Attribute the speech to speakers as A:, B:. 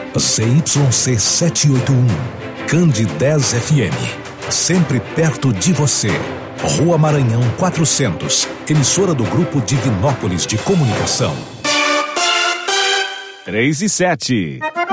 A: ZYC 781, Candidez FM, sempre perto de você. Rua Maranhão 400, emissora do Grupo Divinópolis de Comunicação.
B: 3 e 7.